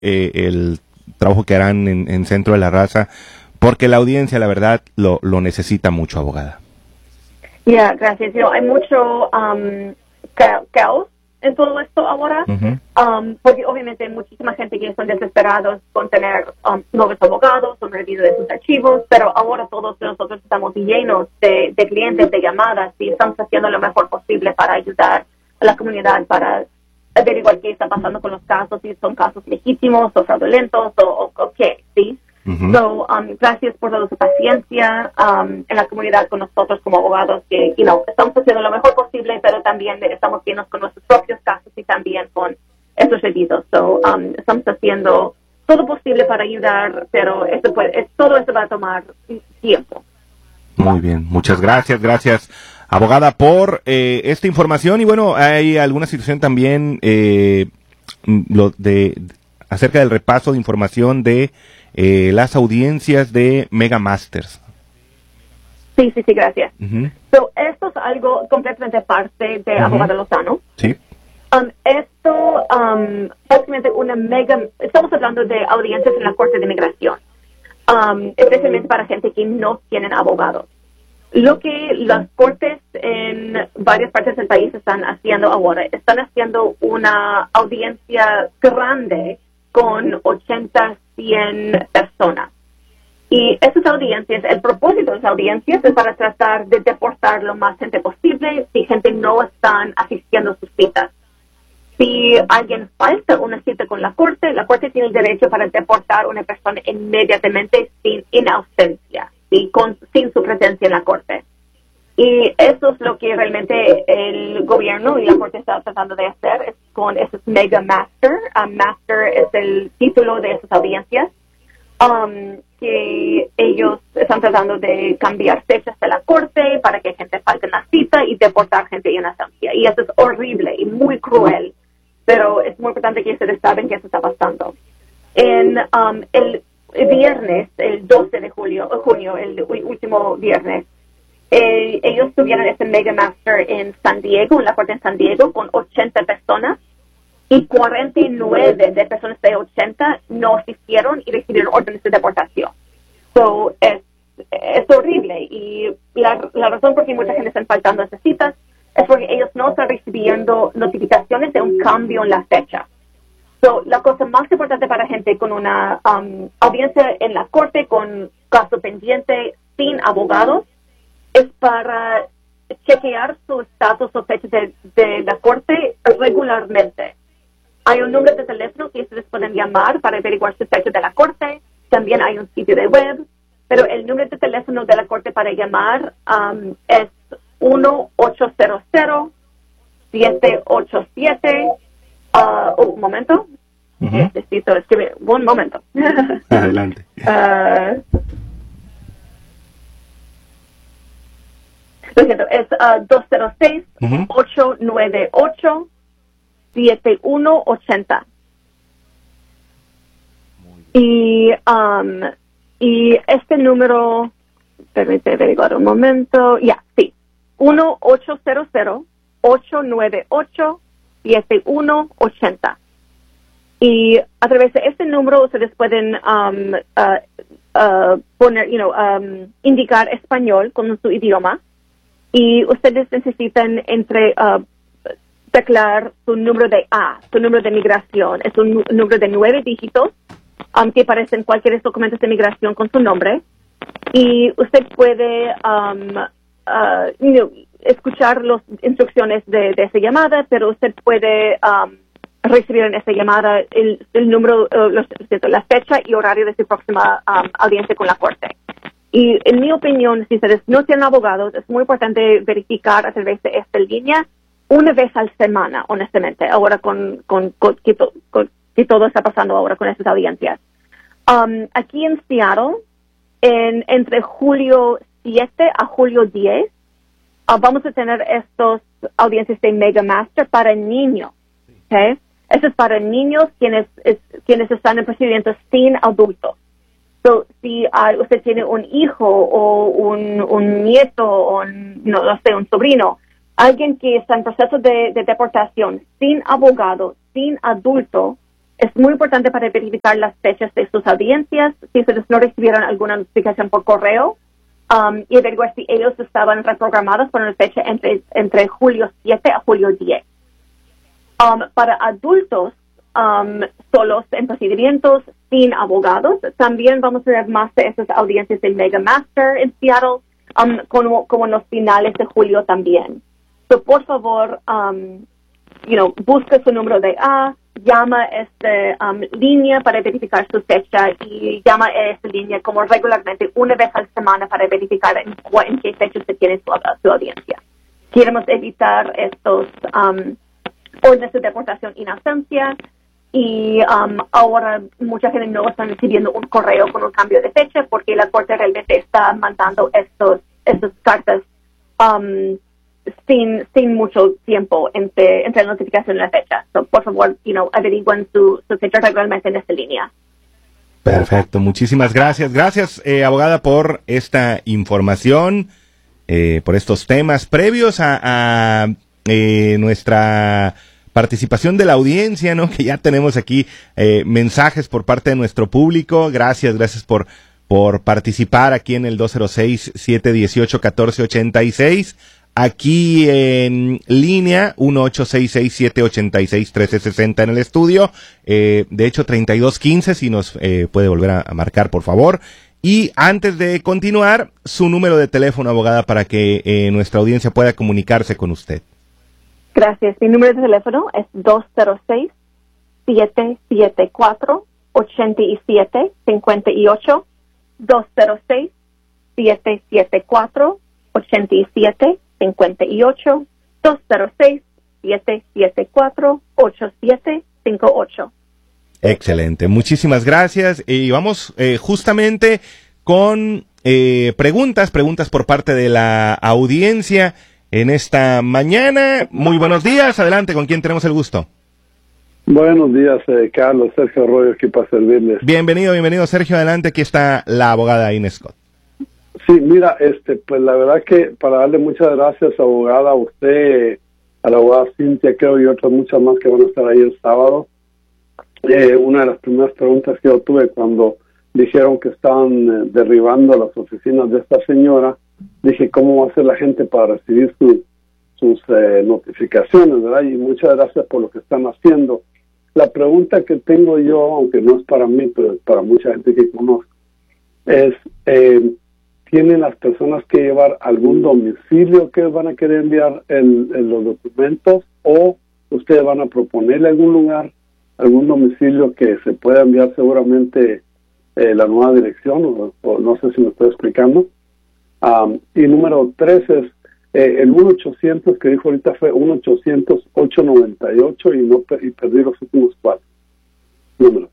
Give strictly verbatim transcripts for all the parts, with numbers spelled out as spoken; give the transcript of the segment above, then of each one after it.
eh, el trabajo que harán en, en Centro de la Raza, porque la audiencia, la verdad, lo, lo necesita mucho, abogada. Ya, yeah, gracias. You know, hay mucho um, ca caos en todo esto ahora, uh-huh. um, porque obviamente hay muchísima gente que están desesperados con tener um, nuevos abogados, un review de sus archivos, pero ahora todos nosotros estamos llenos de, de clientes, de llamadas, y estamos haciendo lo mejor posible para ayudar a la comunidad, para averiguar qué está pasando con los casos, si son casos legítimos o fraudulentos o, o, o qué, ¿sí? Uh-huh. So, um, gracias por toda su paciencia um, en la comunidad con nosotros como abogados, que you know, estamos haciendo lo mejor posible, pero también estamos llenos con nuestros propios casos y también con estos reviews. So, um, estamos haciendo todo posible para ayudar, pero esto puede, es, todo esto va a tomar tiempo. Muy bien, muchas gracias, gracias, abogada, por eh, esta información. Y bueno, hay alguna situación también eh, lo de acerca del repaso de información de Eh, las audiencias de Mega Masters. Sí, sí, sí, gracias. Uh-huh. So, esto es algo completamente parte de uh-huh. Abogado Lozano. Sí. Um, esto, um, básicamente una mega, estamos hablando de audiencias en la Corte de Inmigración, um, especialmente para gente que no tienen abogados. Lo que las cortes en varias partes del país están haciendo ahora, están haciendo una audiencia grande con ochenta, cien personas. Y esas audiencias, el propósito de esas audiencias es para tratar de deportar lo más gente posible si gente no están asistiendo a sus citas. Si alguien falta una cita con la corte, la corte tiene el derecho para deportar a una persona inmediatamente sin inausencia, ¿sí? Con, sin su presencia en la corte. Y eso es lo que realmente el gobierno y la corte está tratando de hacer es con esos Mega Master. Um, Master es el título de esas audiencias, um, que ellos están tratando de cambiar fechas de la corte para que gente falte en la cita y deportar gente en ausencia. Y eso es horrible y muy cruel, pero es muy importante que ustedes saben que eso está pasando. En um, el viernes, el doce de julio, junio, el último viernes, Eh, ellos tuvieron este Mega Master en San Diego, en la corte en San Diego, con ochenta personas, y cuarenta y nueve de personas de ochenta no asistieron y recibieron órdenes de deportación. So, es, es horrible, y la, la razón por qué mucha gente está faltando a esas citas es porque ellos no están recibiendo notificaciones de un cambio en la fecha. So, la cosa más importante para gente con una um, audiencia en la corte, con caso pendiente, sin abogados, es para chequear su estatus o fecha de, de la corte regularmente. Hay un número de teléfono que ustedes pueden llamar para averiguar su fecha de la corte. También hay un sitio de web, pero el número de teléfono de la corte para llamar um, es uno ocho cero cero, siete ocho siete. Uh, oh, un momento. Uh-huh. Necesito escribir. Un momento. Adelante. uh, Lo siento, es uh, dos cero seis, ocho nueve ocho, siete uno ocho cero. Y, um, y este número, permíteme averiguar un momento, ya, yeah, sí, uno ocho cero cero, ocho nueve ocho, siete uno ocho cero. Y a través de este número ustedes pueden um, uh, uh, poner, you know, um, indicar español con su idioma. Y ustedes necesitan entre uh, declarar su número de A, su número de migración. Es un número de nueve dígitos um, que aparece en cualquier documento de migración con su nombre. Y usted puede um, uh, you know, escuchar las instrucciones de, de esa llamada, pero usted puede um, recibir en esa llamada el, el número, uh, los, la fecha y horario de su próxima um, audiencia con la corte. Y en mi opinión, si ustedes no tienen abogados, es muy importante verificar a través de esta línea una vez a la semana, honestamente, ahora con, con, con, que, to, con que todo está pasando ahora con estas audiencias. Um, aquí en Seattle, en, entre julio siete a julio diez, uh, vamos a tener estos audiencias de Mega Master para niños. ¿Okay? Eso es para niños quienes, es, quienes están en procedimientos sin adultos. So, si uh, usted tiene un hijo o un, un nieto o un, no, no sé, un sobrino, alguien que está en proceso de, de deportación sin abogado, sin adulto, es muy importante para verificar las fechas de sus audiencias, si ustedes no recibieron alguna notificación por correo, um, y averiguar si ellos estaban reprogramados por una fecha entre, entre julio siete a julio diez. Um, para adultos, um, solos en procedimientos sin abogados, también vamos a ver más de esas audiencias del Mega Master en Seattle, um, como, como en los finales de julio también. So, por favor, um, you know, busca su número de A, llama a esta um, línea para verificar su fecha y llama a esta línea como regularmente una vez a la semana para verificar en, en qué fecha se tiene su, su audiencia. Queremos evitar estos um, órdenes de deportación in absentia y um, ahora mucha gente no está recibiendo un correo con un cambio de fecha porque la corte realmente está mandando estos estas cartas um, sin sin mucho tiempo entre entre la notificación y la fecha. So, por favor, you know, averigüen su, su fecha regularmente en esta línea. Perfecto, muchísimas gracias. Gracias, eh, abogada, por esta información, eh, por estos temas previos a, a eh, nuestra participación de la audiencia, ¿no? Que ya tenemos aquí eh, mensajes por parte de nuestro público. Gracias, gracias por por participar aquí en el dos cero seis, siete uno ocho, uno cuatro ocho seis. Aquí en línea, uno ocho seis seis, siete ocho seis, uno tres seis cero en el estudio. Eh, de hecho, treinta y dos quince, si nos eh, puede volver a, a marcar, por favor. Y antes de continuar, su número de teléfono, abogada, para que eh, nuestra audiencia pueda comunicarse con usted. Gracias. Mi número de teléfono es dos cero seis, siete siete cuatro, ocho siete cinco ocho. dos cero seis, siete siete cuatro, ocho siete cinco ocho. dos cero seis, siete siete cuatro, ocho siete cinco ocho. Excelente, muchísimas gracias. Y vamos eh, justamente con eh, preguntas, preguntas por parte de la audiencia en esta mañana. Muy buenos días, adelante, ¿con quién tenemos el gusto? Buenos días, eh, Carlos, Sergio Arroyo, aquí para servirles. Bienvenido, bienvenido, Sergio, adelante, aquí está la abogada Ines Scott. Sí, mira, este, pues la verdad que para darle muchas gracias, abogada, a usted, a la abogada Cintia, creo, y otras muchas más que van a estar ahí el sábado. Eh, una de las primeras preguntas que yo tuve cuando dijeron que estaban eh, derribando las oficinas de esta señora, dije, ¿cómo va a hacer la gente para recibir su, sus eh, notificaciones, verdad? Y muchas gracias por lo que están haciendo. La pregunta que tengo yo, aunque no es para mí, pero es para mucha gente que conozco, es, eh, ¿tienen las personas que llevar algún domicilio que van a querer enviar el, el, los documentos, o ustedes van a proponerle algún lugar, algún domicilio que se pueda enviar seguramente eh, la nueva dirección, o, o no sé si me estoy explicando? Um, y número tres es, eh, el uno ochocientos que dijo ahorita fue uno ochocientos, ocho noventa y ocho y, no, y perdí los últimos cuatro números.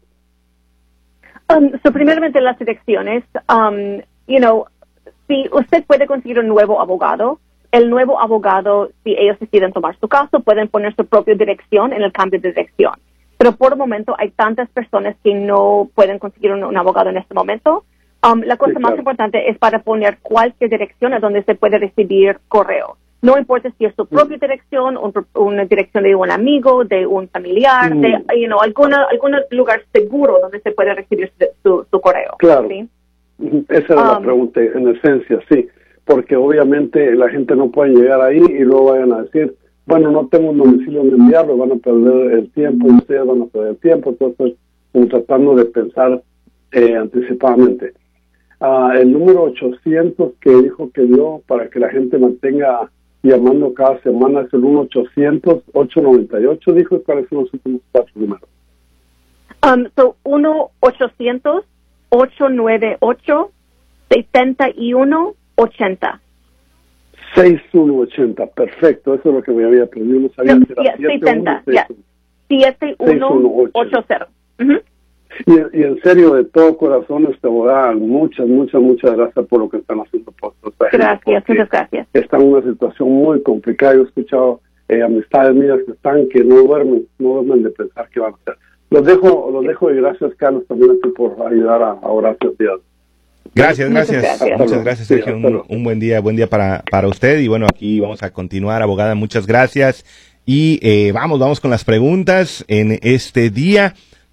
Um, so, primeramente, las direcciones, um, you know, si usted puede conseguir un nuevo abogado, el nuevo abogado, si ellos deciden tomar su caso, pueden poner su propia dirección en el cambio de dirección. Pero por el momento hay tantas personas que no pueden conseguir un, un abogado en este momento. Um, la cosa sí, más claro. importante es para poner cualquier dirección a donde se puede recibir correo. No importa si es su propia mm. dirección, un, una dirección de un amigo, de un familiar, mm. de you know, alguna algún lugar seguro donde se puede recibir su, su, su correo. Claro. ¿Sí? Esa era um, la pregunta, en esencia, sí. Porque obviamente la gente no puede llegar ahí y luego vayan a decir, bueno, no tengo un domicilio donde enviarlo, van a perder el tiempo, y ustedes van a perder el tiempo. Entonces, como tratando de pensar eh, anticipadamente. Uh, el número ochocientos que dijo que dio para que la gente mantenga llamando cada semana es el uno ochocientos, ocho noventa y ocho, dijo. ¿Cuáles son los últimos cuatro números? Um, so, uno ochocientos, ocho noventa y ocho, setenta y uno ochenta. sesenta y uno ochenta, perfecto, eso es lo que me había aprendido. No sabía no, que era setenta, ya. setenta y uno ochenta. Uh-huh. Y, y en serio, de todo corazón, este abogada, muchas, muchas, muchas gracias por lo que están haciendo por esta gente. Gracias, muchas gracias. Está en una situación muy complicada. Yo he escuchado eh, amistades mías que están, que no duermen, no duermen de pensar qué van a hacer. Los dejo, los dejo y gracias, Carlos, también a ti por ayudar a, a Horacio Díaz. Gracias, gracias. Muchas gracias, muchas gracias Sergio. Sí, un, un buen día, buen día para, para usted. Y bueno, aquí vamos a continuar, abogada, muchas gracias. Y eh, vamos, vamos con las preguntas en este día.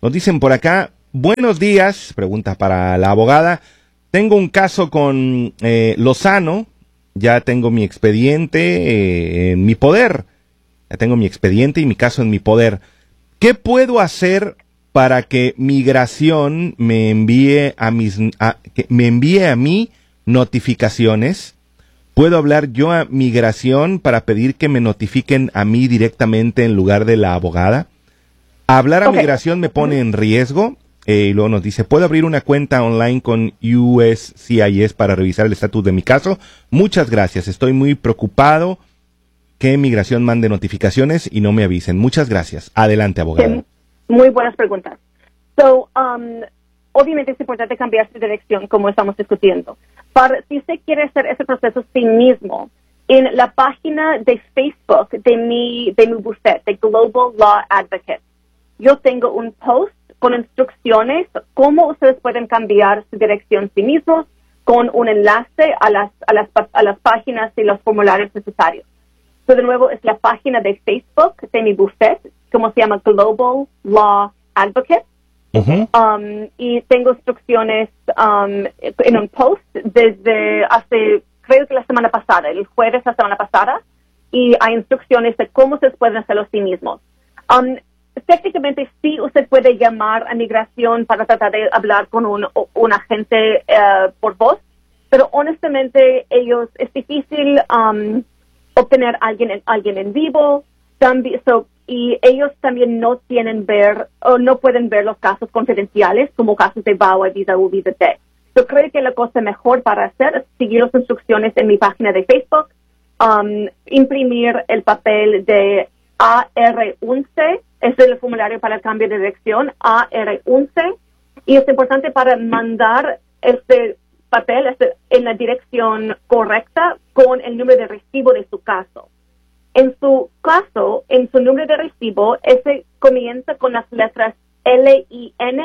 Nos dicen por acá, buenos días, pregunta para la abogada. Tengo un caso con eh, Lozano, ya tengo mi expediente eh, en mi poder. Ya tengo mi expediente y mi caso en mi poder. ¿Qué puedo hacer para que Migración me envíe a mis a, que me envíe a mí notificaciones? ¿Puedo hablar yo a Migración para pedir que me notifiquen a mí directamente en lugar de la abogada? Hablar a okay. Migración me pone en riesgo. Eh, y luego nos dice, ¿puedo abrir una cuenta online con U S C I S para revisar el estatus de mi caso? Muchas gracias, estoy muy preocupado que Migración mande notificaciones y no me avisen. Muchas gracias. Adelante, abogada. Sí, muy buenas preguntas. So, um, obviamente es importante cambiar su dirección, como estamos discutiendo. Para, si usted quiere hacer ese proceso sí mismo, en la página de Facebook de mi, de mi bufete, de Global Law Advocate, yo tengo un post con instrucciones cómo ustedes pueden cambiar su dirección sí mismos, con un enlace a las, a las, a las páginas y los formularios necesarios. So, de nuevo, es la página de Facebook de mi bufete, como se llama Global Law Advocate. Uh-huh. Um, y tengo instrucciones um, en un post desde hace, creo que la semana pasada, el jueves la semana pasada, y hay instrucciones de cómo se pueden hacerlo sí mismos. Um, técnicamente sí usted puede llamar a Migración para tratar de hablar con un, un agente uh, por voz, pero honestamente ellos, es difícil um, obtener a alguien, alguien en vivo, también, so, y ellos también no tienen ver, o no pueden ver los casos confidenciales como casos de V A W A, Visa U, Visa T. Yo creo que la cosa mejor para hacer es seguir las instrucciones en mi página de Facebook, um, imprimir el papel de A R once, es el formulario para el cambio de dirección, A R once, y es importante para mandar este papel este, en la dirección correcta con el número de recibo de su caso. En su caso, en su número de recibo, ese comienza con las letras L I N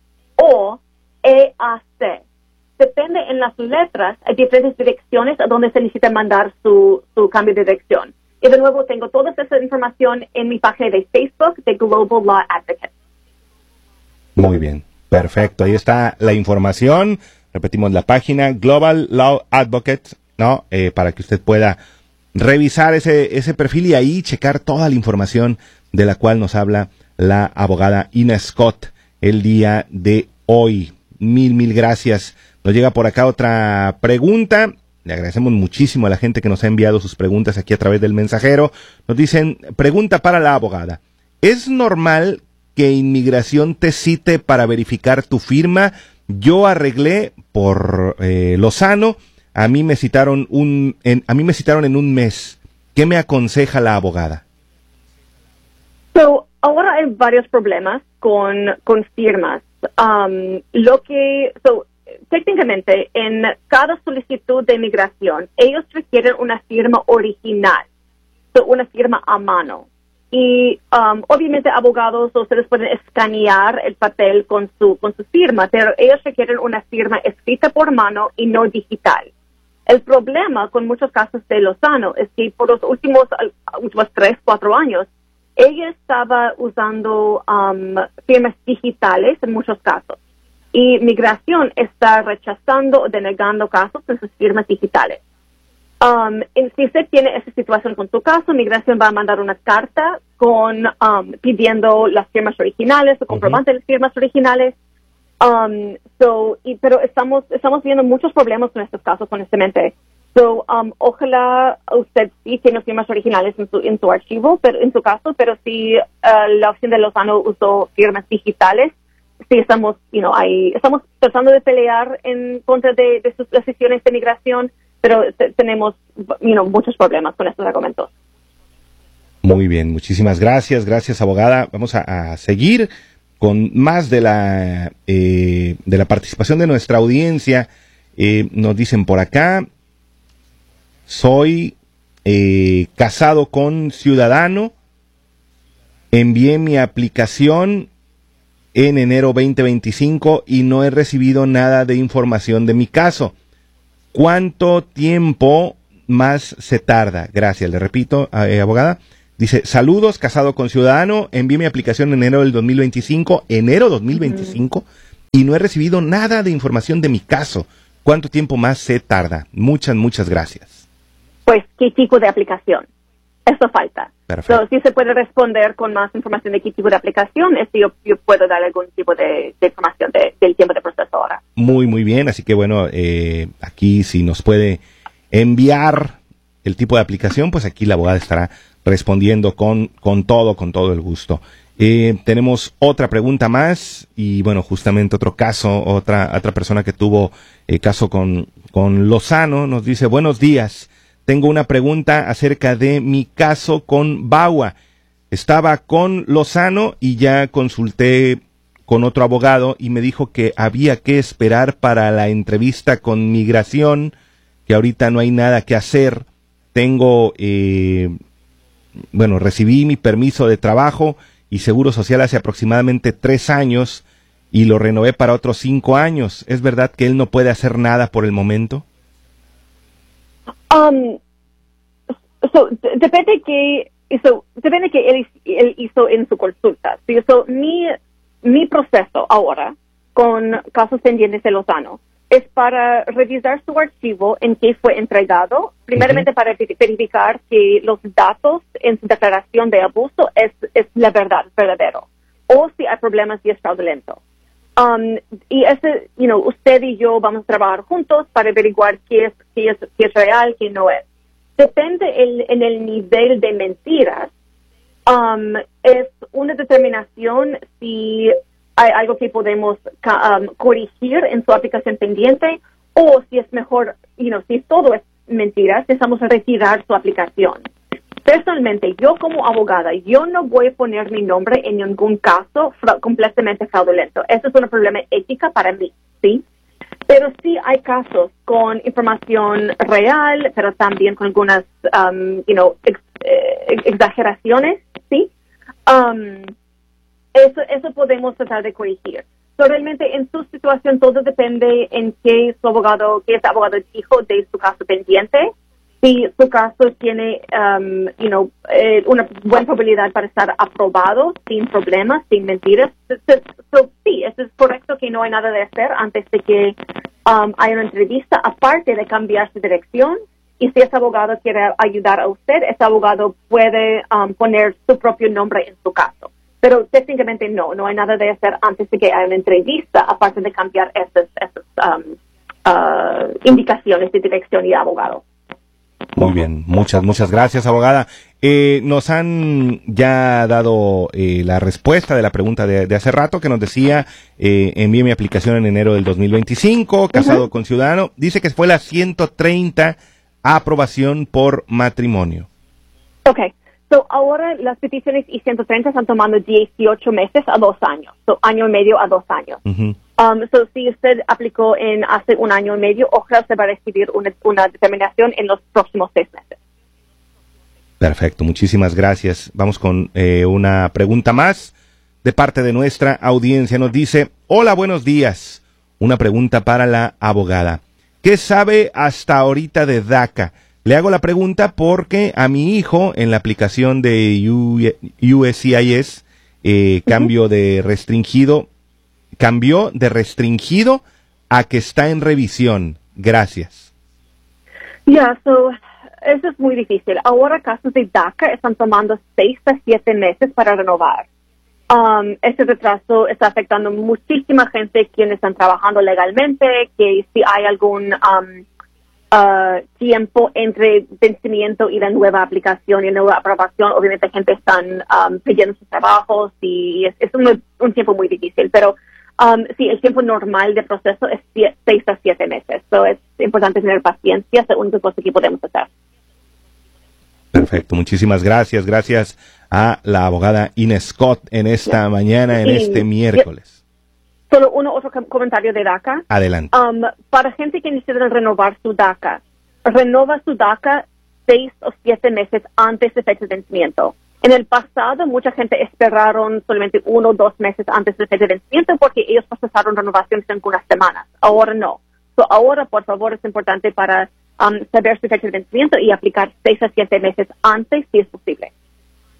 o E A C. Depende en las letras, hay diferentes direcciones a donde se necesita mandar su, su cambio de dirección. Y de nuevo, tengo toda esa información en mi página de Facebook de Global Law Advocate. Muy bien, perfecto. Ahí está la información. Repetimos la página Global Law Advocate, ¿no? Eh, para que usted pueda revisar ese, ese perfil y ahí checar toda la información de la cual nos habla la abogada Ina Scott el día de hoy. Mil, mil gracias. Nos llega por acá otra pregunta. Le agradecemos muchísimo a la gente que nos ha enviado sus preguntas aquí a través del mensajero. Nos dicen, pregunta para la abogada. ¿Es normal que Inmigración te cite para verificar tu firma? Yo arreglé por eh, Lozano. A mí me citaron un, en, a mí me citaron en un mes. ¿Qué me aconseja la abogada? So, ahora hay varios problemas con, con firmas. Um, lo que, so, técnicamente, en cada solicitud de inmigración, ellos requieren una firma original, so, una firma a mano. Y um, obviamente abogados, ustedes pueden escanear el papel con su, con su firma, pero ellos requieren una firma escrita por mano y no digital. El problema con muchos casos de Lozano es que por los últimos, últimos tres, cuatro años, ella estaba usando um, firmas digitales en muchos casos. Y Migración está rechazando o denegando casos en sus firmas digitales. Um, en, si usted tiene esa situación con su caso, Migración va a mandar una carta con um, pidiendo las firmas originales o comprobante uh-huh. de las firmas originales. Um, so, y, pero estamos estamos viendo muchos problemas con estos casos, honestamente. So, um, ojalá usted sí tiene firmas originales en su, en su archivo, pero en su caso, pero si uh, la opción de Lozano usó firmas digitales, sí estamos, you know, ahí, estamos tratando de pelear en contra de, de sus decisiones de migración, pero te, tenemos, you know, muchos problemas con estos argumentos. Muy bien, muchísimas gracias, gracias abogada. Vamos a, a seguir con más de la eh, de la participación de nuestra audiencia. Eh, nos dicen por acá, soy eh, casado con ciudadano, envié mi aplicación en enero veinte veinticinco y no he recibido nada de información de mi caso. ¿Cuánto tiempo más se tarda? Gracias, le repito, eh, abogada. Dice, saludos, casado con ciudadano, envié mi aplicación en enero del dos mil veinticinco, enero dos mil veinticinco, uh-huh. y no he recibido nada de información de mi caso. ¿Cuánto tiempo más se tarda? Muchas, muchas gracias. Pues, ¿qué tipo de aplicación? Eso falta. Perfecto. So, si se puede responder con más información de qué tipo de aplicación, es yo, yo puedo dar algún tipo de, de información de, del tiempo de proceso ahora. Muy, muy bien. Así que, bueno, eh, aquí si nos puede enviar el tipo de aplicación, pues aquí la abogada estará respondiendo con, con todo, con todo el gusto. Eh, tenemos otra pregunta más y, bueno, justamente otro caso, otra, otra persona que tuvo eh, caso con, con Lozano nos dice, buenos días. Tengo una pregunta acerca de mi caso con Bagua. Estaba con Lozano y ya consulté con otro abogado y me dijo que había que esperar para la entrevista con migración, que ahorita no hay nada que hacer. Tengo, eh, bueno, recibí mi permiso de trabajo y seguro social hace aproximadamente tres años y lo renové para otros cinco años. ¿Es verdad que él no puede hacer nada por el momento? Um, so, d- depende que so, depende que él, él hizo en su consulta. Sí, so, mi mi proceso ahora con casos pendientes de Lozano es para revisar su archivo en que fue entregado, primeramente uh-huh. para verificar que los datos en su declaración de abuso es es la verdad, verdadero, o si hay problemas y es fraudulento. Um, y ese, you know, usted y yo vamos a trabajar juntos para averiguar qué es, qué es, qué es real, qué no es. Depende el, en el nivel de mentiras. Um, es una determinación si hay algo que podemos um, corregir en su aplicación pendiente o si es mejor, you know, si todo es mentiras, necesitamos retirar su aplicación. Personalmente, yo como abogada, yo no voy a poner mi nombre en ningún caso fra- completamente fraudulento. Eso es un problema ética para mí, ¿sí? Pero sí hay casos con información real, pero también con algunas, um, you know, ex- eh, exageraciones, ¿sí? Um, eso, eso podemos tratar de corregir. So, realmente, en su situación, todo depende en qué su abogado, qué ese abogado dijo de su caso pendiente. Si su caso tiene, um, you know, eh, una buena probabilidad para estar aprobado sin problemas, sin mentiras. So, so, sí, eso es correcto que no hay nada de hacer antes de que um, haya una entrevista, aparte de cambiar su dirección. Y si ese abogado quiere ayudar a usted, ese abogado puede um, poner su propio nombre en su caso. Pero técnicamente no, no hay nada de hacer antes de que haya una entrevista, aparte de cambiar esas, esas um, uh, indicaciones de dirección y de abogado. Muy bien, muchas, muchas gracias, abogada. Eh, nos han ya dado eh, la respuesta de la pregunta de, de hace rato que nos decía, eh, envié mi aplicación en enero del dos mil veinticinco, casado uh-huh. con ciudadano. Dice que fue la ciento treinta aprobación por matrimonio. Okay, so ahora las peticiones y ciento treinta están tomando dieciocho meses a dos años, so año y medio a dos años. Uh-huh. Um, so, si usted aplicó en hace un año y medio, ojalá se va a recibir una, una determinación en los próximos seis meses. Perfecto, muchísimas gracias. Vamos con eh, una pregunta más de parte de nuestra audiencia. Nos dice, hola, buenos días. Una pregunta para la abogada. ¿Qué sabe hasta ahorita de DACA? Le hago la pregunta porque a mi hijo en la aplicación de U S C I S, eh, cambio uh-huh. de restringido, cambió de restringido a que está en revisión. Gracias. Ya, yeah, so, eso es muy difícil. Ahora casos de DACA están tomando seis a siete meses para renovar. Um, este retraso está afectando muchísima gente quienes están trabajando legalmente, que si hay algún um, uh, tiempo entre vencimiento y la nueva aplicación y la nueva aprobación, obviamente gente están um, pidiendo sus trabajos y es, es un, un tiempo muy difícil, pero Um, sí, el tiempo normal de proceso es seis a siete meses. So es importante tener paciencia, es la única cosa que podemos hacer. Perfecto, muchísimas gracias. Gracias a la abogada Ines Scott en esta yeah. mañana, en sí. este miércoles. Yeah. Solo uno otro com- comentario de DACA. Adelante. Um, para gente que necesita renovar su DACA, renova su DACA seis o siete meses antes de fecha de vencimiento. En el pasado, mucha gente esperaron solamente uno o dos meses antes del fecha de vencimiento porque ellos procesaron renovaciones en unas semanas. Ahora no. So, ahora, por favor, es importante para um, saber su fecha de vencimiento y aplicar seis a siete meses antes si es posible.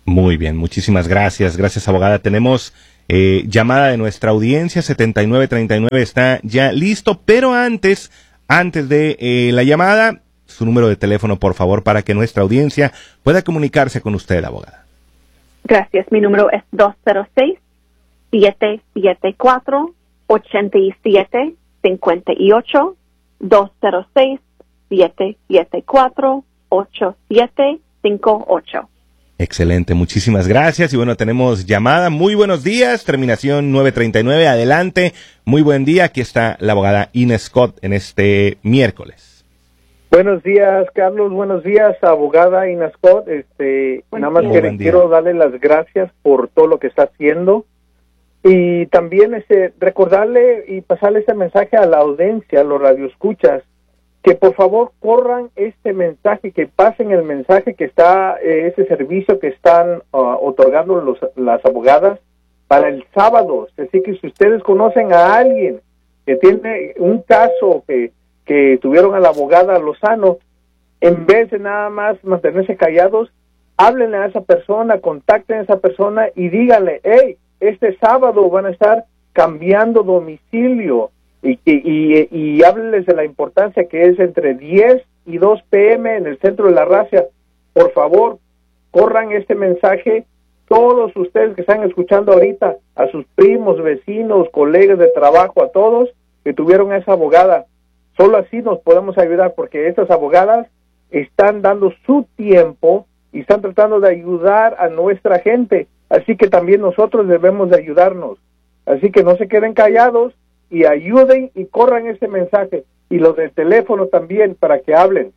Muy bien, muchísimas gracias. Gracias, abogada. Tenemos eh, llamada de nuestra audiencia, setenta y nueve treinta y nueve está ya listo, pero antes, antes de eh, la llamada, su número de teléfono, por favor, para que nuestra audiencia pueda comunicarse con usted, abogada. Gracias. Mi número es dos cero seis, siete siete cuatro, ocho siete cinco ocho, dos cero seis, siete siete cuatro, ocho siete cinco ocho. Excelente, muchísimas gracias. Y bueno, tenemos llamada. Muy buenos días, terminación nueve treinta y nueve, adelante. Muy buen día, aquí está la abogada Ina Scott en este miércoles. Buenos días, Carlos, buenos días, abogada Ina Scott. Este, buen nada más día. que quiero darle las gracias por todo lo que está haciendo. Y también este, recordarle y pasarle ese mensaje a la audiencia, a los radioescuchas, que por favor corran este mensaje, que pasen el mensaje que está, eh, ese servicio que están uh, otorgando los, las abogadas para el sábado. Así que si ustedes conocen a alguien que tiene un caso que, que tuvieron a la abogada Lozano, en vez de nada más mantenerse callados, háblenle a esa persona, contacten a esa persona y díganle, hey, este sábado van a estar cambiando domicilio. Y, y, y, y háblenles de la importancia que es entre diez y dos pe eme en el centro de la raza. Por favor, corran este mensaje, todos ustedes que están escuchando ahorita, a sus primos, vecinos, colegas de trabajo, a todos que tuvieron a esa abogada. Solo así nos podemos ayudar, porque estas abogadas están dando su tiempo y están tratando de ayudar a nuestra gente. Así que también nosotros debemos de ayudarnos. Así que no se queden callados, y ayuden y corran ese mensaje, y los del teléfono también, para que hablen.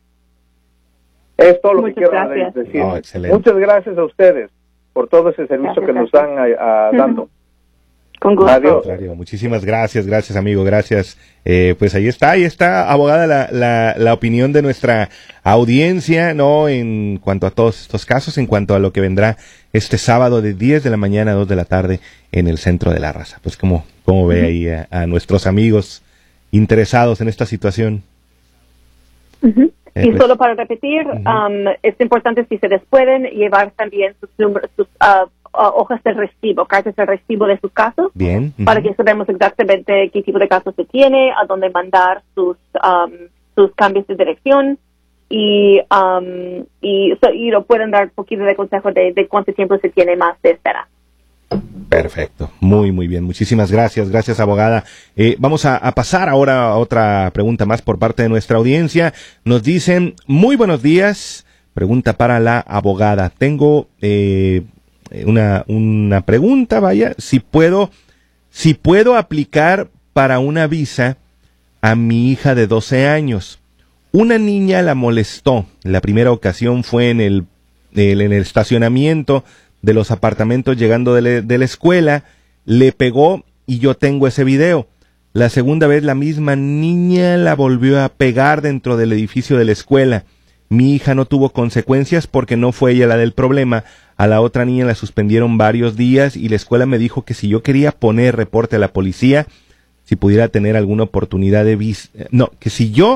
Es todo lo Muchas que quiero gracias. decir. Oh, excelente. Muchas gracias a ustedes por todo ese servicio Gracias, que nos gracias. están a, a, dando. Con gusto. Adiós. Claro, muchísimas gracias, gracias amigo, gracias. Eh, pues ahí está, ahí está, abogada, la, la, la opinión de nuestra audiencia, ¿no? En cuanto a todos estos casos, en cuanto a lo que vendrá este sábado de diez de la mañana a dos de la tarde en el centro de la raza. Pues como, como ve ahí a, a nuestros amigos interesados en esta situación. Uh-huh. Eh, Y pues, solo para repetir, uh-huh. um, es importante, si se les pueden, llevar también sus, números, sus uh, uh, hojas de recibo, cartas de recibo de sus casos, bien. Uh-huh. para que sabemos exactamente qué tipo de casos se tiene, a dónde mandar sus um, sus cambios de dirección, y um, y, so, y lo pueden dar un poquito de consejo de, de cuánto tiempo se tiene más de espera. Perfecto, muy muy bien, muchísimas gracias, gracias abogada. Eh, vamos a, a pasar ahora a otra pregunta más por parte de nuestra audiencia. Nos dicen, muy buenos días, pregunta para la abogada. Tengo eh, una, una pregunta, vaya, si puedo, si puedo aplicar para una visa a mi hija de doce años. Una niña la molestó, la primera ocasión fue en el, el en el estacionamiento de los apartamentos llegando de, le, de la escuela, le pegó y yo tengo ese video. La segunda vez la misma niña la volvió a pegar dentro del edificio de la escuela. Mi hija no tuvo consecuencias porque no fue ella la del problema. A la otra niña la suspendieron varios días y la escuela me dijo que si yo quería poner reporte a la policía, si pudiera tener alguna oportunidad de visa. No, que si yo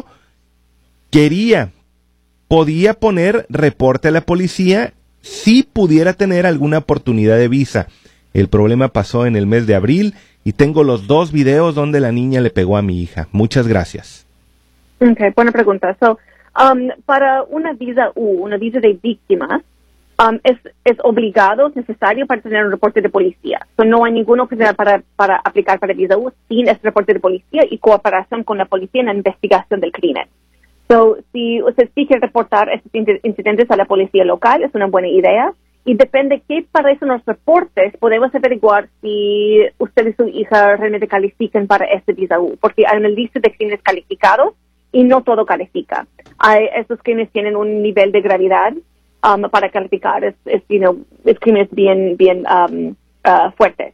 quería, podía poner reporte a la policía si pudiera tener alguna oportunidad de visa. El problema pasó en el mes de abril y tengo los dos videos donde la niña le pegó a mi hija. Muchas gracias. Okay, buena pregunta. So, um, para una visa U, una visa de víctimas, um, es, es obligado, es necesario para tener un reporte de policía. So, no hay ninguna oportunidad para, para aplicar para visa U sin ese reporte de policía y cooperación con la policía en la investigación del crimen. So, si usted sí quiere reportar estos incidentes a la policía local, es una buena idea. Y depende qué parecen los reportes, podemos averiguar si usted y su hija realmente califican para este visa U. Porque hay una lista de crímenes calificados y no todo califica. Hay, estos crímenes tienen un nivel de gravedad um, para calificar. Es, es, you know, es crímenes bien, bien um, uh, fuertes.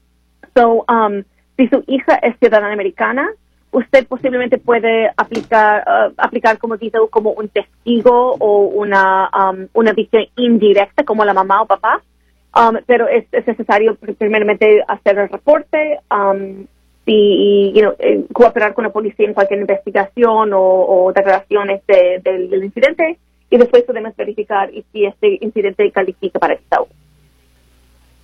So, um, si su hija es ciudadana americana, usted posiblemente puede aplicar uh, aplicar como visa U como un testigo o una um, una víctima indirecta como la mamá o papá, um, pero es, es necesario primeramente hacer el reporte um, y you know, eh, cooperar con la policía en cualquier investigación o, o declaraciones de, de, del incidente, y después podemos verificar y si este incidente califica para visa U.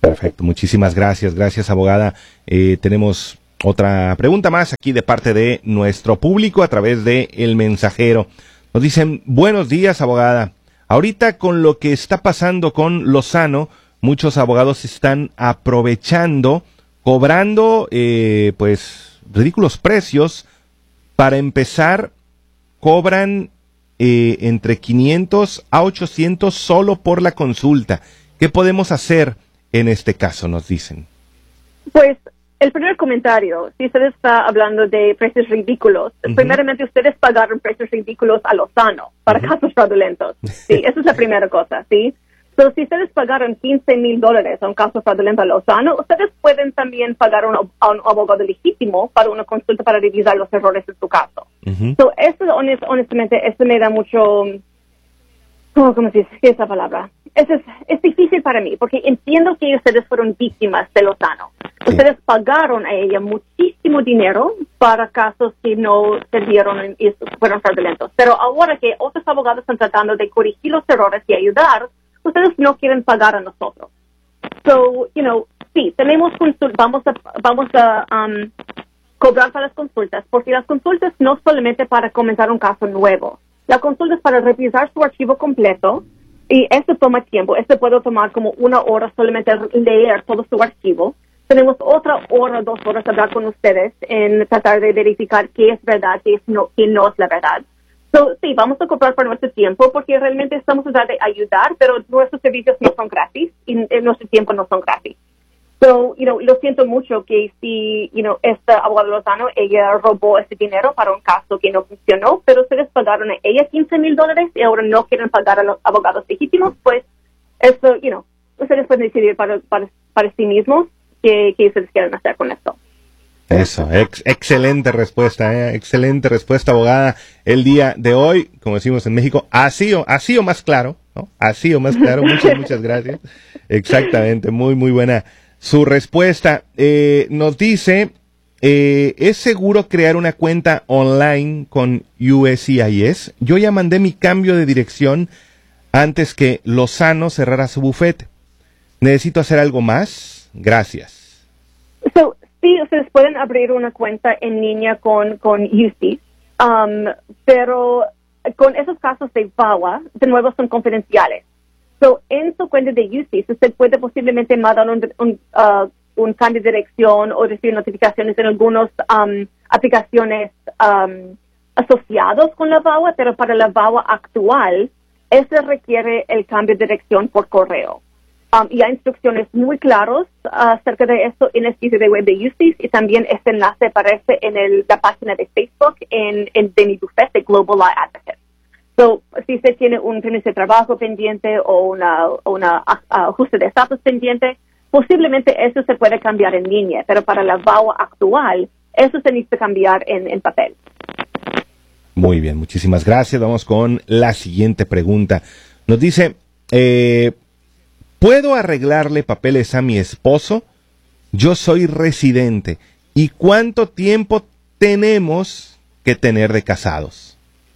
Perfecto, muchísimas gracias, gracias abogada. Eh, tenemos otra pregunta más aquí de parte de nuestro público a través de El Mensajero. Nos dicen, buenos días abogada. Ahorita con lo que está pasando con Lozano, muchos abogados están aprovechando, cobrando eh, pues ridículos precios. Para empezar, cobran eh, entre quinientos a ochocientos solo por la consulta. ¿Qué podemos hacer en este caso? Nos dicen. Pues el primer comentario, si usted está hablando de precios ridículos, uh-huh. primeramente ustedes pagaron precios ridículos a Lozano para uh-huh. casos fraudulentos. Sí, esa es la primera cosa, ¿sí? Pero si ustedes pagaron quince mil dólares a un caso fraudulento a Lozano, ustedes pueden también pagar a un, a un abogado legítimo para una consulta para revisar los errores de su caso. Uh-huh. So, eso, honest, honestamente, eso me da mucho... ¿Cómo, cómo se dice esa palabra? Es, es, es difícil para mí, porque entiendo que ustedes fueron víctimas de Lozano. Sí. Ustedes pagaron a ella muchísimo dinero para casos que no sirvieron y fueron fraudulentos. Pero ahora que otros abogados están tratando de corregir los errores y ayudar, ustedes no quieren pagar a nosotros. So, you know, sí, tenemos consul- vamos a, vamos a um, cobrar para las consultas, porque las consultas no solamente para comenzar un caso nuevo. La consulta es para revisar su archivo completo, y esto toma tiempo. Esto puede tomar como una hora solamente leer todo su archivo. Tenemos otra hora, dos horas a hablar con ustedes en tratar de verificar qué es verdad, qué, es no, qué no es la verdad. So, sí, vamos a cobrar por nuestro tiempo porque realmente estamos tratando de ayudar, pero nuestros servicios no son gratis y nuestro tiempo no son gratis. So, you know, lo siento mucho que si, you know, esta abogada Lozano, ella robó ese dinero para un caso que no funcionó, pero ustedes pagaron a ella quince mil dólares y ahora no quieren pagar a los abogados legítimos, pues eso, you know, ustedes pueden decidir para, para, para sí mismos qué, qué ustedes quieren hacer con esto. Eso, ex, excelente respuesta, eh, excelente respuesta, abogada. El día de hoy, como decimos en México, así o, así o más claro, ¿no? Así o más claro, muchas, muchas gracias. Exactamente, muy, muy buena su respuesta. Eh, nos dice, eh, ¿es seguro crear una cuenta online con U S C I S? Yo ya mandé mi cambio de dirección antes que Lozano cerrara su bufete. ¿Necesito hacer algo más? Gracias. So, sí, ustedes pueden abrir una cuenta en línea con, con U C, um, pero con esos casos de V A W A, de nuevo son confidenciales. So, en su cuenta de U C, usted puede posiblemente mandar un, un, uh, un cambio de dirección o recibir notificaciones en algunas um, aplicaciones um, asociados con la V A W A, pero para la V A W A actual, ese requiere el cambio de dirección por correo. Um, y hay instrucciones muy claras uh, acerca de esto en el sitio de web de U C I S y también este enlace aparece en el, la página de Facebook en, en de mi bufete de Global Law Advocate. So, si usted tiene un permiso de trabajo pendiente o una, una uh, ajuste de estatus pendiente, posiblemente eso se puede cambiar en línea, pero para la V A W A actual, eso se necesita cambiar en, en papel. Muy bien, muchísimas gracias. Vamos con la siguiente pregunta. Nos dice, eh, ¿puedo arreglarle papeles a mi esposo? Yo soy residente. ¿Y cuánto tiempo tenemos que tener de casados?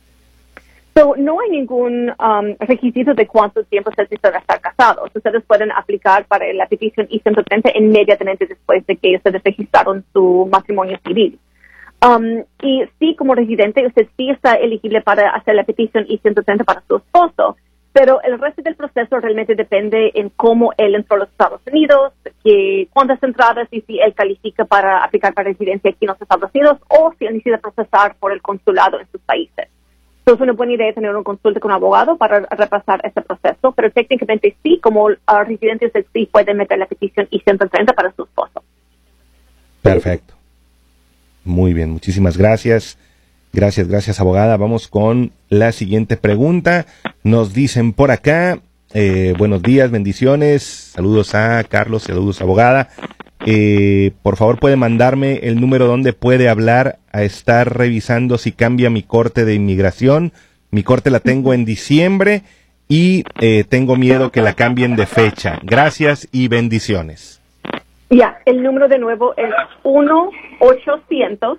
So, no hay ningún um, requisito de cuánto tiempo se necesita estar casados. Ustedes pueden aplicar para la petición I ciento treinta inmediatamente después de que ustedes registraron su matrimonio civil. Um, y sí, como residente, usted sí está elegible para hacer la petición I ciento treinta para su esposo, pero el resto del proceso realmente depende en cómo él entró a los Estados Unidos, que cuántas entradas y si él califica para aplicar para residencia aquí en los Estados Unidos o si él necesita procesar por el consulado en sus países. Entonces, es una buena idea tener una consulta con un abogado para repasar este proceso, pero técnicamente sí, como uh, residente usted sí puede meter la petición I ciento treinta para su esposo. Perfecto. Muy bien, muchísimas gracias. Gracias, gracias, abogada. Vamos con la siguiente pregunta. Nos dicen por acá, eh, buenos días, bendiciones. Saludos a Carlos, saludos, abogada. Eh, por favor, puede mandarme el número donde puede hablar a estar revisando si cambia mi corte de inmigración. Mi corte la tengo en diciembre y eh, tengo miedo que la cambien de fecha. Gracias y bendiciones. Ya, yeah, el número de nuevo es uno ochocientos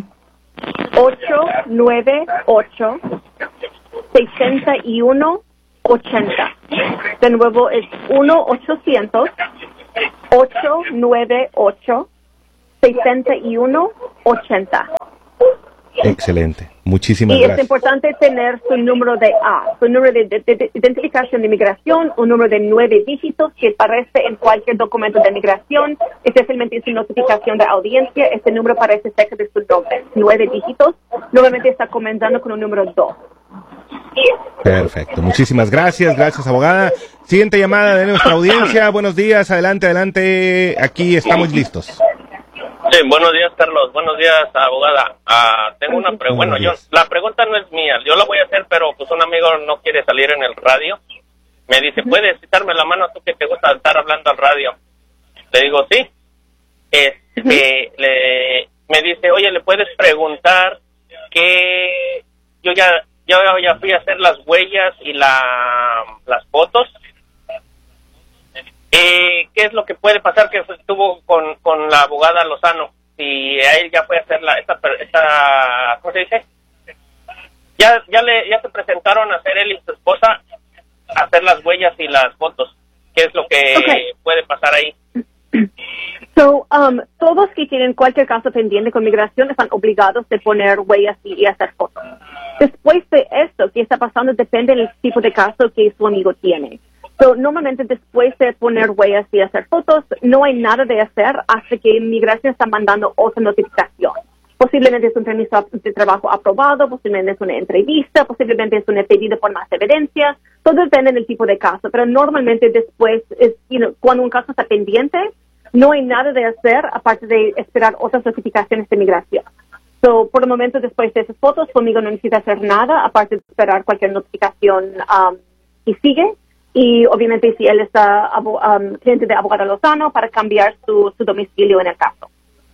ocho nueve ocho seis uno ocho cero. De nuevo es uno ochocientos ocho nueve ocho, seis uno ocho cero. Excelente. Muchísimas y gracias. Y es importante tener su número de A, su número de, de, de identificación de migración, un número de nueve dígitos que aparece en cualquier documento de migración, especialmente en su notificación de audiencia. Este número aparece cerca de su nombre, nueve dígitos. Normalmente está comenzando con un número dos. Perfecto. Muchísimas gracias. Gracias, abogada. Siguiente llamada de nuestra audiencia. Buenos días. Adelante, adelante. Aquí estamos listos. Sí, buenos días, Carlos. Buenos días, abogada. Uh, tengo una pregunta. Bueno, yo, la pregunta no es mía. Yo la voy a hacer, pero pues un amigo no quiere salir en el radio. Me dice, ¿puedes quitarme la mano tú que te gusta estar hablando al radio? Le digo, sí. Este, uh-huh. le, me dice, oye, ¿le puedes preguntar que yo ya, yo ya fui a hacer las huellas y la, las fotos? Eh, ¿Qué es lo que puede pasar que estuvo con, con la abogada Lozano? Si a él ya fue a hacer la, esta, esta, ¿cómo se dice? Ya, ya le, ya se presentaron a hacer él y su esposa a hacer las huellas y las fotos. ¿Qué es lo que okay. puede pasar ahí? So, um, todos que tienen cualquier caso pendiente con migración están obligados de poner huellas y, y hacer fotos. Después de esto, ¿qué está pasando? Depende del tipo de caso que su amigo tiene. So, normalmente después de poner huellas y hacer fotos, no hay nada de hacer hasta que Migración está mandando otra notificación. Posiblemente es un permiso de trabajo aprobado, posiblemente es una entrevista, posiblemente es un pedido por más evidencia. Todo depende del tipo de caso, pero normalmente después, es, you know, cuando un caso está pendiente, no hay nada de hacer aparte de esperar otras notificaciones de migración. So, por el momento, después de esas fotos, conmigo no necesita hacer nada aparte de esperar cualquier notificación um, y sigue. Y obviamente si él está um, cliente de abogada Lozano para cambiar su, su domicilio en el caso.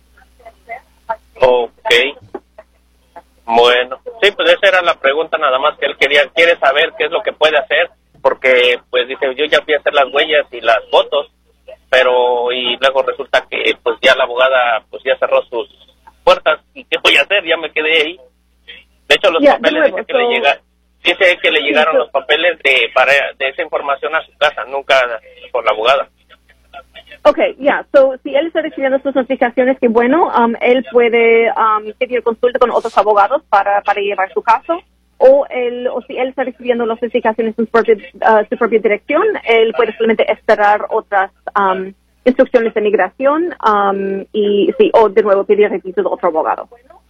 Ok. Bueno, sí, pues esa era la pregunta nada más que él quería, quiere saber qué es lo que puede hacer, porque pues dice, yo ya fui a hacer las huellas y las fotos, pero y luego resulta que pues ya la abogada pues ya cerró sus puertas, y qué voy a hacer, ya me quedé ahí. De hecho los yeah, papeles nuevo, dice que so... le llega Dice que le llegaron los papeles de para de esa información a su casa, nunca por la abogada. Okay, ya. Yeah. So, si él está recibiendo sus notificaciones, que bueno, um, él puede um, pedir consulta con otros abogados para, para llevar su caso. O, él, o si él está recibiendo las notificaciones en su propia, uh, su propia dirección, él puede solamente esperar otras um, instrucciones de migración um, y sí, o de nuevo pedir requisito de otro abogado.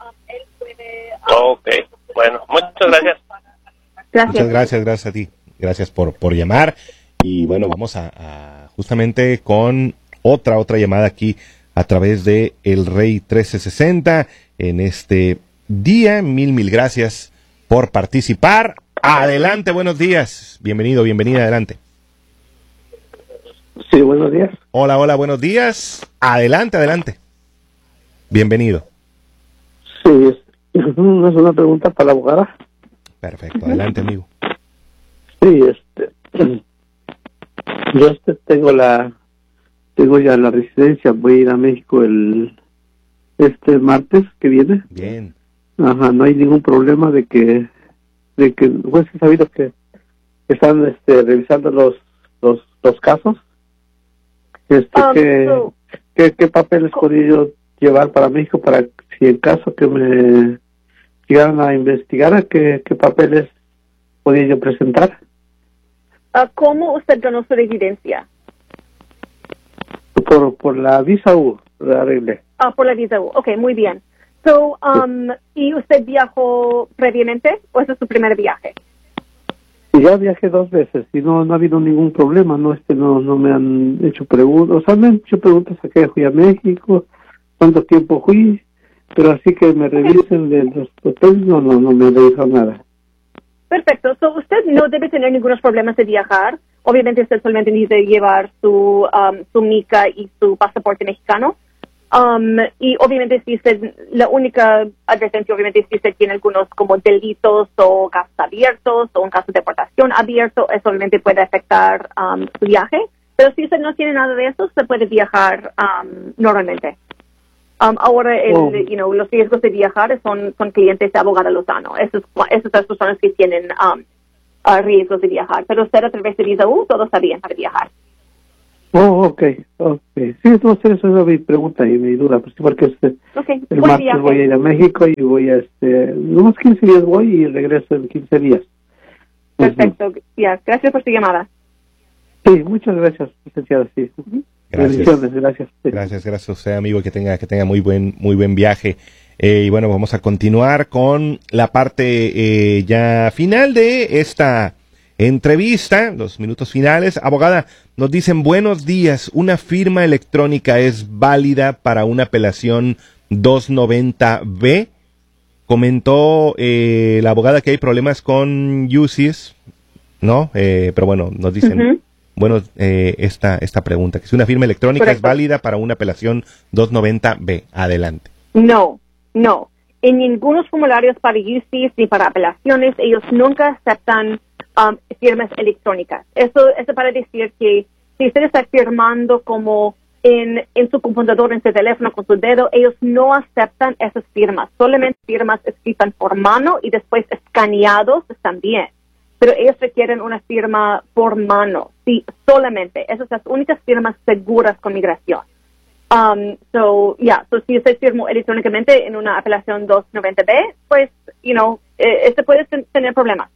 Ok, bueno, muchas gracias. Gracias. Muchas gracias, gracias a ti. Gracias por, por llamar. Y bueno, vamos a, a justamente con otra, otra llamada aquí a través de El Rey trece sesenta en este día. Mil, mil gracias por participar. Adelante, buenos días. Bienvenido, bienvenida, adelante. Sí, buenos días. Hola, hola, buenos días. Adelante, adelante. Bienvenido. Sí, es, es una pregunta para la abogada. Perfecto, adelante, amigo. Sí, este, yo este tengo la, tengo ya la residencia, voy a ir a México el, este martes que viene. Bien. Ajá, no hay ningún problema de que, de que, pues he sabido que están, este, revisando los, los, los casos. Este, um, ¿qué, so, ¿qué, qué papeles podría yo llevar para México para si en caso que me llegaran a investigar, ¿qué, qué papeles podía yo presentar? Uh, ¿Cómo usted ganó su residencia? Por, por la visa U, la arreglé. Ah, por la visa U, ok, muy bien. So, um, sí. ¿Y usted viajó previamente o ese es su primer viaje? Ya viajé dos veces y no, no ha habido ningún problema, no este no no me han hecho preguntas, o sea, me han hecho preguntas a qué fui a México, cuánto tiempo fui, pero así que me revisen de los papeles, no, no, no me han revisado nada. Perfecto. So, usted no debe tener ningunos problemas de viajar. Obviamente usted solamente necesita llevar su, um, su mica y su pasaporte mexicano. Um, y obviamente si usted, la única advertencia obviamente si usted tiene algunos como delitos o casos abiertos o un caso de deportación abierto, eso obviamente puede afectar um, su viaje. Pero si usted no tiene nada de eso, se puede viajar um, normalmente. Um, ahora, el, oh. you know, los riesgos de viajar son, son clientes de abogada Lozano. Esos, esas son las personas que tienen um, uh, riesgos de viajar. Pero usted a través de visa U, todo está bien para viajar. Oh, ok, ok. Sí, entonces eso era mi pregunta y mi duda, pues, porque este, Okay. el Buen martes viaje. voy a ir a México y voy a, este, unos quince días voy y regreso en quince días. Perfecto. Ya, gracias por su llamada. Sí, muchas gracias, licenciada, sí. Gracias. Bendiciones, gracias. Sí. Gracias, gracias a usted, amigo, que tenga, que tenga muy buen, muy buen viaje. Eh, y bueno, vamos a continuar con la parte eh, ya final de esta entrevista, los minutos finales. Abogada, nos dicen buenos días, ¿una firma electrónica es válida para una apelación doscientos noventa B? Comentó eh, la abogada que hay problemas con U C I S, ¿no? Eh, pero bueno, nos dicen, Uh-huh. bueno, eh, esta, esta pregunta, que si una firma electrónica Correcto. es válida para una apelación doscientos noventa B. Adelante. No, no. En ningunos formularios para U C I S ni para apelaciones, ellos nunca aceptan um, firmas electrónicas. Eso es para decir que si usted está firmando como en, en su computadora, en su teléfono, con su dedo, ellos no aceptan esas firmas. Solamente firmas escritas por mano y después escaneados están bien. Pero ellos requieren una firma por mano. Sí, solamente. Esas son las únicas firmas seguras con migración. Um, so, yeah, so si usted firmó electrónicamente en una apelación doscientos noventa B, pues, you know, eh, este puede ten- tener problemas.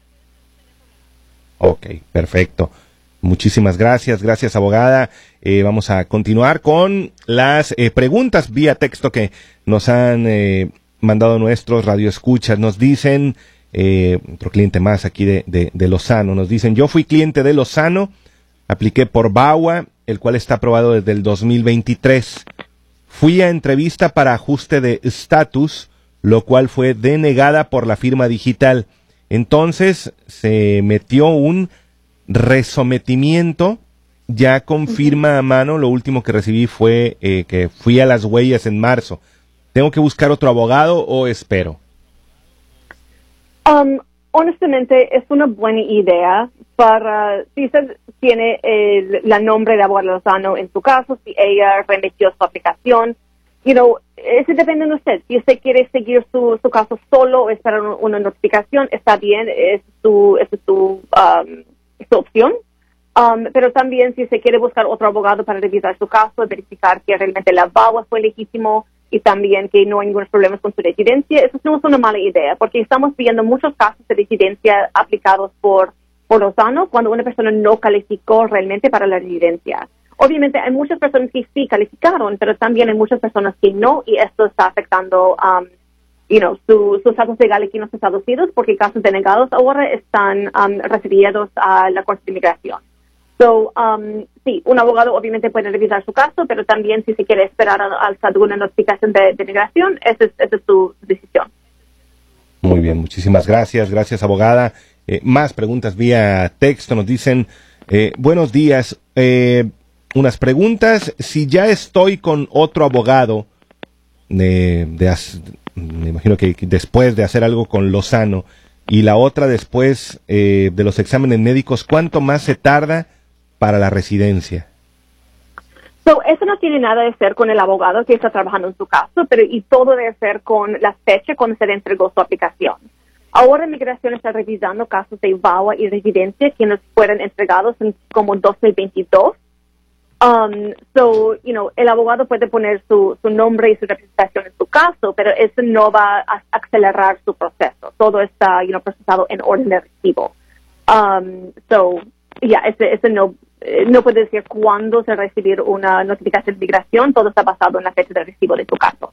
Ok, perfecto. Muchísimas gracias, gracias abogada. Eh, vamos a continuar con las eh, preguntas vía texto que nos han eh, mandado nuestros radioescuchas. Nos dicen, eh, otro cliente más aquí de, de, de Lozano, nos dicen, yo fui cliente de Lozano, apliqué por B A W A, el cual está aprobado desde el dos mil veintitrés. Fui a entrevista para ajuste de estatus, lo cual fue denegada por la firma digital. Entonces se metió un resometimiento ya con firma a mano. Lo último que recibí fue eh, que fui a las huellas en marzo. ¿Tengo que buscar otro abogado o espero? Um, honestamente, es una buena idea para, si usted tiene el la nombre de abogado Lozano en su caso, si ella remitió su aplicación, you know, eso depende de usted. Si usted quiere seguir su, su caso solo o esperar un- una notificación, está bien, es su, es su, um, su opción. Um, pero también si usted quiere buscar otro abogado para revisar su caso, verificar que realmente la B A W A fue legítimo y también que no hay ningún problema con su residencia, eso no es una mala idea, porque estamos viendo muchos casos de residencia aplicados por, por Lozano cuando una persona no calificó realmente para la residencia. Obviamente hay muchas personas que sí calificaron, pero también hay muchas personas que no, y esto está afectando um, you know, su, su estatus legal aquí en los Estados Unidos, porque casos denegados ahora están um, referidos a la Corte de Inmigración. So, um, sí, un abogado obviamente puede revisar su caso, pero también si se quiere esperar hasta alguna notificación de, de migración, esa es, esa es su decisión. Muy bien, muchísimas gracias, gracias abogada. Eh, más preguntas vía texto, nos dicen, eh, buenos días, eh, unas preguntas, si ya estoy con otro abogado, de, de, me imagino que después de hacer algo con Lozano, y la otra después eh, de los exámenes médicos, ¿cuánto más se tarda para la residencia? So, eso no tiene nada de ver con el abogado que está trabajando en su caso, pero y todo debe ser con la fecha cuando se le entregó su aplicación. Ahora Migración está revisando casos de B A W A y residencia que nos fueron entregados en como dos mil veintidós. Um, so, you know, el abogado puede poner su, su nombre y su representación en su caso, pero eso no va a acelerar su proceso. Todo está, you know, procesado en orden de recibo. Um, so, yeah, ese, ese no, eh, no puede decir cuándo se va a recibir una notificación de migración. Todo está basado en la fecha de recibo de su caso.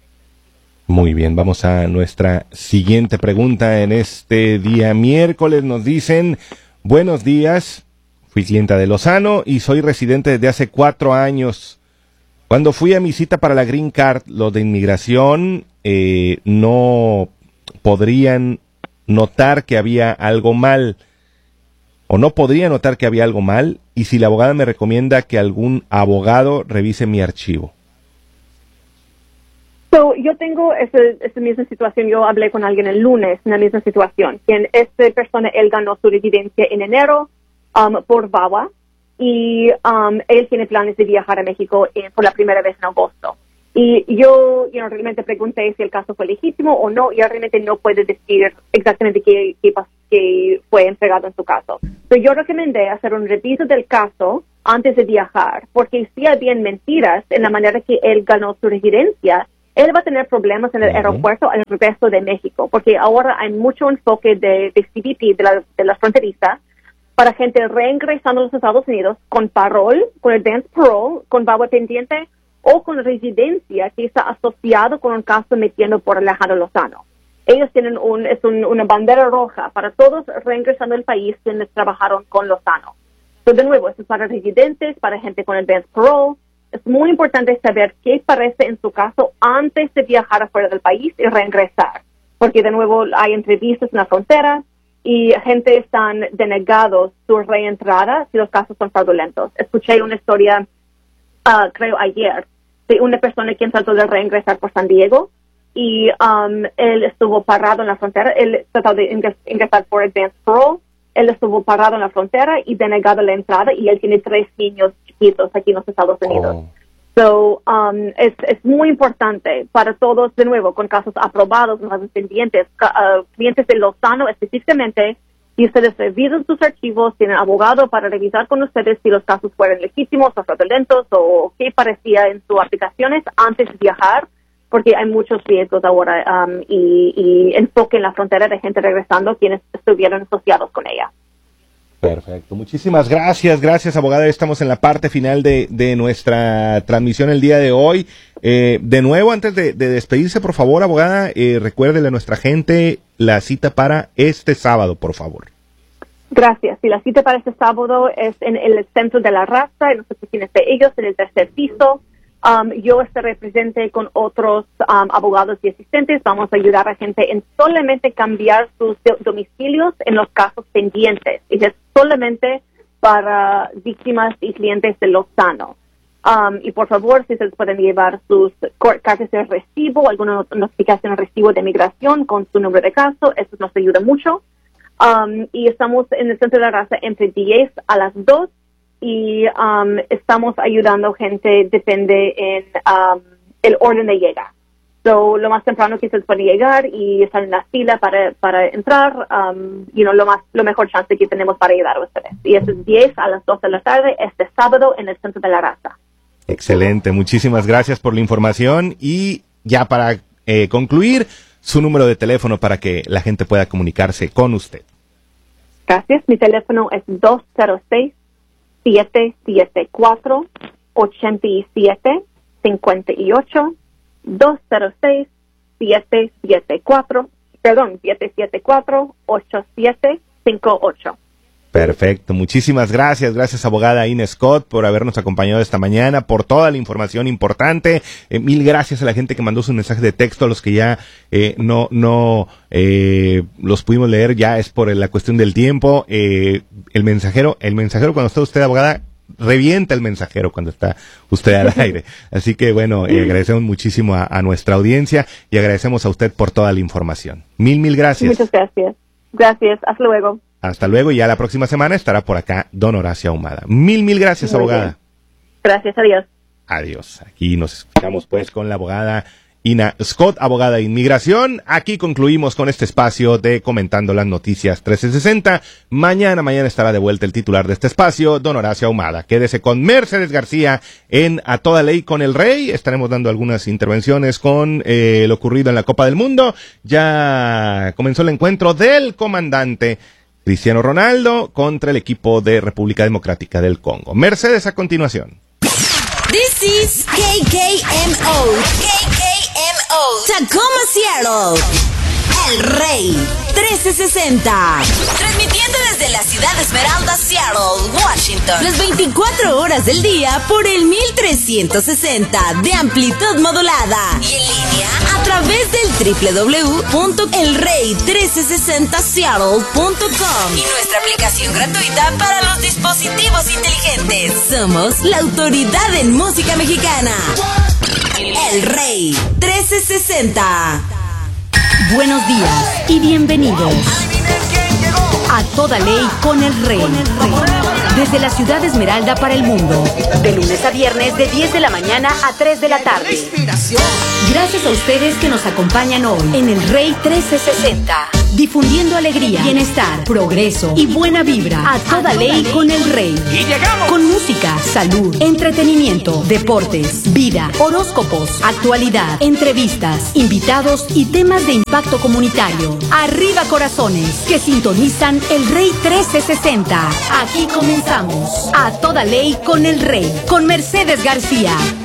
Muy bien, vamos a nuestra siguiente pregunta en este día miércoles. Nos dicen, buenos días, fui clienta de Lozano y soy residente desde hace cuatro años. Cuando fui a mi cita para la Green Card, los de inmigración eh, no podrían notar que había algo mal, o no podría notar que había algo mal, y si la abogada me recomienda que algún abogado revise mi archivo. So, yo tengo esa, esa misma situación. Yo hablé con alguien el lunes en la misma situación. Quien esta persona, él ganó su residencia en enero um, por B A W A y um, él tiene planes de viajar a México eh, por la primera vez en agosto. Y yo you know, realmente pregunté si el caso fue legítimo o no, y él realmente no puede decir exactamente qué, qué, qué fue entregado en su caso. So, yo recomendé hacer un reviso del caso antes de viajar, porque si habían mentiras en la manera que él ganó su residencia, él va a tener problemas en el uh-huh. aeropuerto al regreso de México, porque ahora hay mucho enfoque de, de C B P, de la, de la fronteriza, para gente reingresando a los Estados Unidos con parol, con advance parole, con bagua pendiente o con residencia que está asociado con un caso metiendo por Alejandro Lozano. Ellos tienen un, es un, una bandera roja para todos reingresando al país quienes trabajaron con Lozano. Pero de nuevo, esto es para residentes, para gente con advance parole. Es muy importante saber qué parece en su caso antes de viajar afuera del país y reingresar. Porque de nuevo hay entrevistas en la frontera y gente están denegados su reentrada si los casos son fraudulentos. Escuché una historia, uh, creo ayer, de una persona quien trató de reingresar por San Diego y um, él estuvo parado en la frontera. Él trató de ingresar por advance parole. Él estuvo parado en la frontera y denegado la entrada y él tiene tres niños chiquitos aquí en los Estados Unidos. Oh. So, um, es, es muy importante para todos, de nuevo, con casos aprobados, casos pendientes, uh, clientes de Lozano específicamente, y ustedes revisen sus archivos, tienen abogado para revisar con ustedes si los casos fueron legítimos o fraudulentos o qué parecía en sus aplicaciones antes de viajar, porque hay muchos riesgos ahora um, y, y enfoque en la frontera de gente regresando quienes estuvieron asociados con ella. Perfecto, muchísimas gracias, gracias abogada, estamos en la parte final de, de nuestra transmisión el día de hoy. Eh, de nuevo, antes de, de despedirse, por favor, abogada, eh, recuérdele a nuestra gente la cita para este sábado, por favor. Gracias, y la cita para este sábado es en el Centro de la Raza, en las oficinas de ellos, en el tercer piso. Um, yo estaré presente con otros um, abogados y asistentes. Vamos a ayudar a gente en solamente cambiar sus do- domicilios en los casos pendientes. Y es solamente para víctimas y clientes de Lozano. Um, y por favor, si ustedes pueden llevar sus cartas de recibo, alguna notificación de recibo de migración con su nombre de caso, eso nos ayuda mucho. Um, y estamos en el Centro de la Raza entre diez a las dos. Y um, estamos ayudando gente, depende en um, el orden de llegada. So, lo más temprano que se puede llegar y estar en la fila para, para entrar, um, you know, lo más, lo mejor chance que tenemos para ayudar a ustedes. Y eso es diez a las dos de la tarde, este sábado, en el Centro de la Raza. Excelente, muchísimas gracias por la información. Y ya para eh, concluir, su número de teléfono para que la gente pueda comunicarse con usted. Gracias, mi teléfono es dos cero seis, siete siete cuatro, ocho siete cinco ocho, dos cero seis, siete siete cuatro, perdón, siete siete cuatro, ocho siete cinco ocho. Perfecto, muchísimas gracias, gracias abogada Ina Scott por habernos acompañado esta mañana, por toda la información importante, eh, mil gracias a la gente que mandó sus mensajes de texto, a los que ya eh, no no eh, los pudimos leer, ya es por la cuestión del tiempo, eh, el mensajero, el mensajero cuando está usted abogada, revienta el mensajero cuando está usted al aire, así que bueno, eh, agradecemos muchísimo a, a nuestra audiencia y agradecemos a usted por toda la información, mil mil gracias. Muchas gracias, gracias, hasta luego. Hasta luego y ya la próxima semana estará por acá don Horacio Ahumada. Mil, mil gracias, Muy abogada. Bien. Gracias, adiós. Adiós. Aquí nos escuchamos pues con la abogada Ina Scott, abogada de inmigración. Aquí concluimos con este espacio de Comentando las Noticias trescientos sesenta. Mañana, mañana estará de vuelta el titular de este espacio, don Horacio Ahumada. Quédese con Mercedes García en A Toda Ley con el Rey. Estaremos dando algunas intervenciones con eh, lo ocurrido en la Copa del Mundo. Ya comenzó el encuentro del comandante Cristiano Ronaldo contra el equipo de República Democrática del Congo. Mercedes a continuación. This is K K M O. K K M O. Tacoma, Seattle. El Rey trescientos sesenta. Transmitiendo desde la ciudad de Esmeralda, Seattle, Washington. Las veinticuatro horas del día por el mil trescientos sesenta de amplitud modulada. Y en línea a través del doble u doble u doble u punto el rey trescientos sesenta seattle punto com y nuestra aplicación gratuita para los dispositivos inteligentes. Somos la autoridad en música mexicana. El Rey trescientos sesenta. Buenos días y bienvenidos a Toda Ley con el Rey. Desde la ciudad de Esmeralda para el mundo, de lunes a viernes de diez de la mañana a tres de la tarde. Gracias a ustedes que nos acompañan hoy en el Rey trescientos sesenta. difundiendo alegría, bienestar, progreso y buena vibra. A toda ley con el Rey. Y llegamos. Con música, salud, entretenimiento, deportes, vida, horóscopos, actualidad, entrevistas, invitados y temas de impacto comunitario. Arriba corazones que sintonizan el Rey trece sesenta. Aquí comenzamos. A toda ley con el Rey. Con Mercedes García.